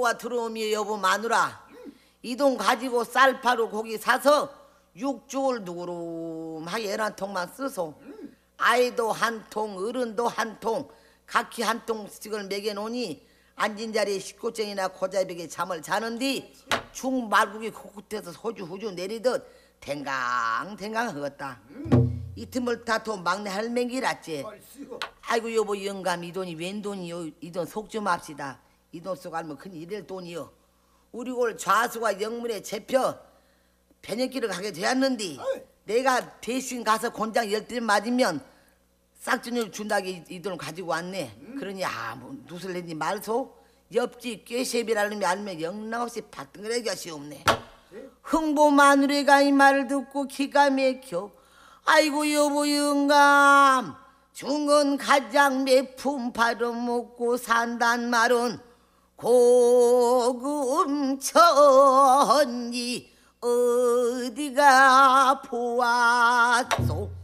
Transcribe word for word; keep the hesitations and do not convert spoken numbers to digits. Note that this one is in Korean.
여보가 들어오며 여보 마누라 이 돈 가지고 쌀파루 고기 사서 육죽을 누구름하게 열한 통만 쓰소. 아이도 한 통, 어른도 한 통, 각기 한 통씩을 먹여놓으니 앉은 자리에 식구쟁이나 고자백에 잠을 자는디 죽 말국이 코끝에서 소주 후주 내리듯 댕강댕강 하겠다. 이 틈을 타토 막내 할맹기랐지. 아이고 여보 영감 이 돈이 웬 돈이요? 이 돈 속 좀 합시다. 이 돈 속 알면 큰 이럴 돈이요. 우리 골 좌수가 영문에 잡혀 변역기를 가게 되었는데 내가 대신 가서 곤장 열대 맞으면 싹준을 준다게 이 돈을 가지고 왔네. 음. 그러니 아뭐 누술 낸지 말소. 옆집 꾀셰비라는 놈이 알면 영락없이 바등그레기 것이 없네. 흥보 마누라가 이 말을 듣고 기가 막혀. 아이고 여보 영감 중건 가장 매품 팔아먹고 산단 말은 고금천이 어디가 보았소.